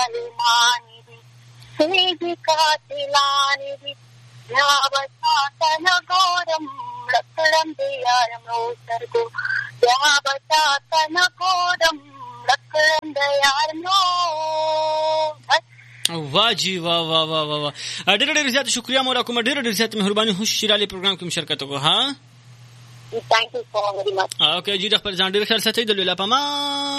ظالمانی دي سیدی قاتلانی دي یا بچاته نګورم لکړم د یارم نو سترګو یا بچاته نګورم لکړم د یارم نو. واہ جی واہ واہ واہ واہ ډېر ډېر زیات شکریہ مولا کوم ډېر ډېر زیات مهرباني هوش شیرالی پروګرام کې شرکت وکړه. ها Thank you so very much. اوکے جی د خپل ځان ډېر خیال ساتئ د لولا پما